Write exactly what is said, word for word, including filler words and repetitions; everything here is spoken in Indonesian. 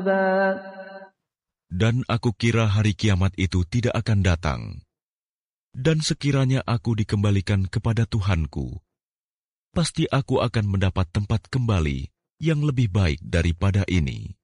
Dan aku kira hari kiamat itu tidak akan datang. Dan sekiranya aku dikembalikan kepada Tuhanku, pasti aku akan mendapat tempat kembali yang lebih baik daripada ini.